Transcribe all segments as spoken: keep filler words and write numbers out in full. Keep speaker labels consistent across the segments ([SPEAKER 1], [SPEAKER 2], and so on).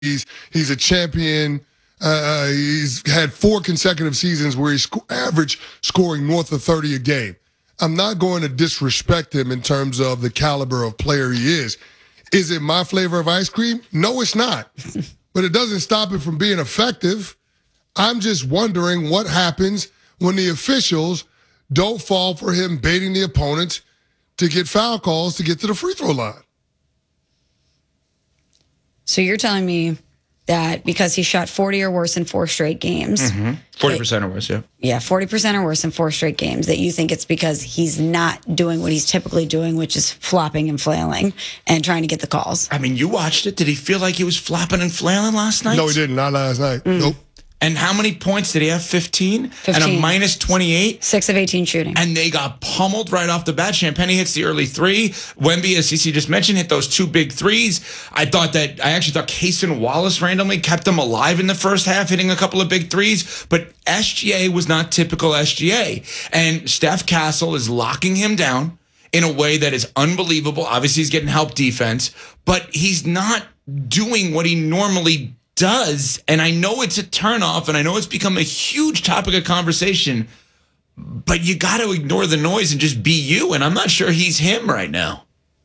[SPEAKER 1] He's, he's a champion. Uh, he's had four consecutive seasons where he's sc- average scoring north of thirty a game. I'm not going to disrespect him in terms of the caliber of player he is. Is it my flavor of ice cream? No, it's not. But it doesn't stop it from being effective. I'm just wondering what happens when the officials don't fall for him baiting the opponent to get foul calls to get to the free throw line.
[SPEAKER 2] So you're telling me that because he shot forty or worse in four straight games.
[SPEAKER 3] Mm-hmm. forty percent or worse, yeah.
[SPEAKER 2] Yeah, forty percent or worse in four straight games, that you think it's because he's not doing what he's typically doing, which is flopping and flailing and trying to get the calls.
[SPEAKER 3] I mean, you watched it. Did he feel like he was flopping and flailing last night?
[SPEAKER 1] No, he didn't. Not last night.
[SPEAKER 2] Mm.
[SPEAKER 1] Nope.
[SPEAKER 3] And how many points did he have? fifteen?
[SPEAKER 2] fifteen.
[SPEAKER 3] And a minus twenty-eight?
[SPEAKER 2] six of eighteen shooting.
[SPEAKER 3] And they got pummeled right off the bat. Champagny hits the early three. Wemby, as C C just mentioned, hit those two big threes. I thought that, I actually thought Cason Wallace randomly kept them alive in the first half, hitting a couple of big threes. But S G A was not typical S G A. And Steph Castle is locking him down in a way that is unbelievable. Obviously, he's getting help defense, but he's not doing what he normally does. does, and I know it's a turnoff, and I know it's become a huge topic of conversation, but you got to ignore the noise and just be you, and I'm not sure he's him right now.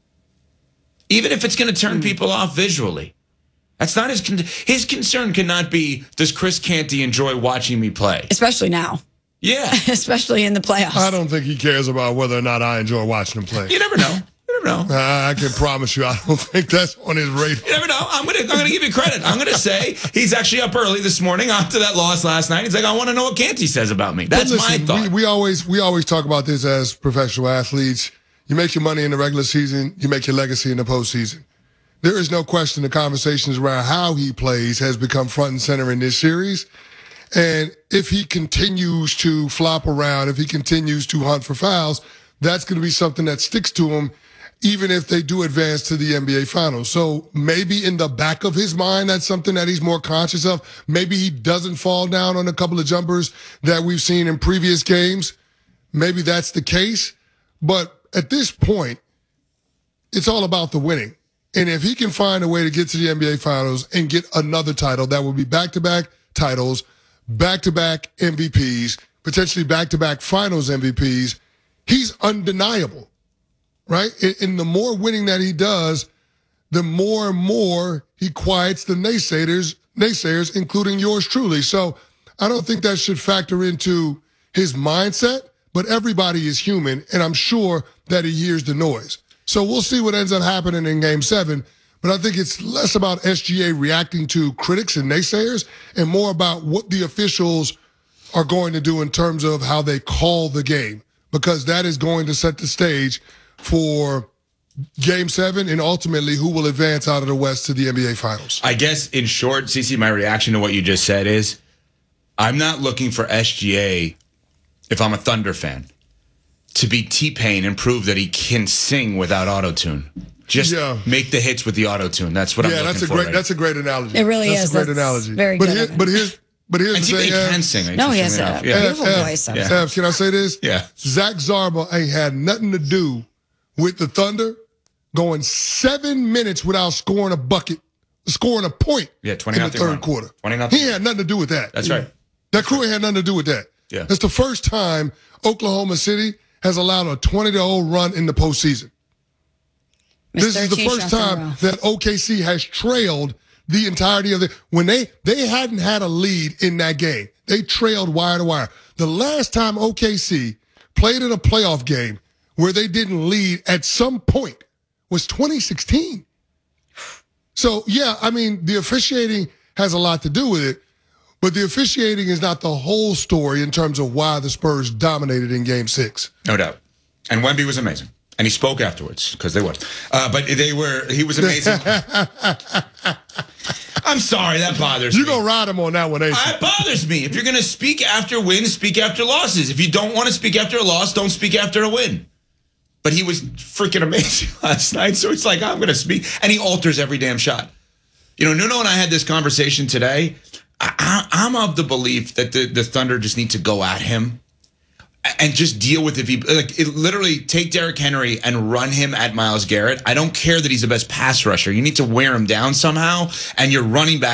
[SPEAKER 3] Even if it's going to turn people off visually. That's not his con- his concern cannot be, does Chris Canty enjoy watching me play?
[SPEAKER 2] Especially now.
[SPEAKER 3] Yeah.
[SPEAKER 2] Especially in the playoffs.
[SPEAKER 1] I don't think he cares about whether or not I enjoy watching him play.
[SPEAKER 3] You never know. You never know.
[SPEAKER 1] Uh, I can promise you, I don't think that's on his radar.
[SPEAKER 3] You never know. I'm gonna, I'm gonna give you credit. I'm gonna say he's actually up early this morning after that loss last night. He's like, I want to know what Canty says about me. That's
[SPEAKER 1] listen,
[SPEAKER 3] my thought.
[SPEAKER 1] We, we always, we always talk about this as professional athletes. You make your money in the regular season. You make your legacy in the postseason. There is no question the conversations around how he plays has become front and center in this series. And if he continues to flop around, if he continues to hunt for fouls, that's going to be something that sticks to him, even if they do advance to the N B A Finals. So maybe in the back of his mind, that's something that he's more conscious of. Maybe he doesn't fall down on a couple of jumpers that we've seen in previous games. Maybe that's the case. But at this point, it's all about the winning. And if he can find a way to get to the N B A Finals and get another title, that would be back-to-back titles, back-to-back M V Ps, potentially back-to-back Finals M V Ps, he's undeniable. Right? And the more winning that he does, the more and more he quiets the naysayers, naysayers, including yours truly. So I don't think that should factor into his mindset, but everybody is human, and I'm sure that he hears the noise. So we'll see what ends up happening in game seven, but I think it's less about S G A reacting to critics and naysayers and more about what the officials are going to do in terms of how they call the game, because that is going to set the stage for game seven and ultimately who will advance out of the West to the N B A Finals.
[SPEAKER 3] I guess in short, C C, my reaction to what you just said is I'm not looking for S G A, if I'm a Thunder fan, to be T-Pain and prove that he can sing without auto-tune. Just yeah. make the hits with the auto-tune. That's what
[SPEAKER 1] yeah,
[SPEAKER 3] I'm looking
[SPEAKER 1] that's a
[SPEAKER 3] for.
[SPEAKER 1] great,
[SPEAKER 3] right
[SPEAKER 1] that's a great analogy.
[SPEAKER 2] It really
[SPEAKER 1] that's
[SPEAKER 2] is.
[SPEAKER 1] That's a great
[SPEAKER 2] that's
[SPEAKER 1] analogy.
[SPEAKER 2] Very
[SPEAKER 1] but
[SPEAKER 2] good.
[SPEAKER 1] Here, but here's But here's
[SPEAKER 3] and
[SPEAKER 1] the thing.
[SPEAKER 3] T-Pain can sing.
[SPEAKER 2] No, he has a
[SPEAKER 3] yeah.
[SPEAKER 2] beautiful
[SPEAKER 1] F,
[SPEAKER 2] voice.
[SPEAKER 1] F, F, can I say this?
[SPEAKER 3] Yeah.
[SPEAKER 1] Zach Zarba ain't had nothing to do with the Thunder going seven minutes without scoring a bucket, scoring a point
[SPEAKER 3] yeah, twenty
[SPEAKER 1] in the third
[SPEAKER 3] run.
[SPEAKER 1] quarter.
[SPEAKER 3] twenty nothing.
[SPEAKER 1] He had nothing to do with that.
[SPEAKER 3] That's right.
[SPEAKER 1] That crew ain't had nothing to do with that.
[SPEAKER 3] Yeah.
[SPEAKER 1] That's the first time Oklahoma City has allowed a twenty to oh run in the postseason. This is the first time that O K C has trailed the entirety of the when they they hadn't had a lead in that game. They trailed wire to wire. The last time O K C played in a playoff game where they didn't lead at some point was twenty sixteen. So, yeah, I mean, the officiating has a lot to do with it, but the officiating is not the whole story in terms of why the Spurs dominated in game six.
[SPEAKER 3] No doubt. And Wemby was amazing. And he spoke afterwards, because they would. Uh, but they were, he was amazing. I'm sorry, that bothers
[SPEAKER 1] you
[SPEAKER 3] me.
[SPEAKER 1] You gonna ride him on that one, ain't you?
[SPEAKER 3] It bothers me. If you're going to speak after wins, speak after losses. If you don't want to speak after a loss, don't speak after a win. But he was freaking amazing last night, so it's like, I'm going to speak. And he alters every damn shot. You know, Nuno and I had this conversation today. I, I, I'm of the belief that the, the Thunder just need to go at him. and just deal with if he like it, literally take Derrick Henry and run him at Myles Garrett. I don't care that he's the best pass rusher. You need to wear him down somehow, and your running back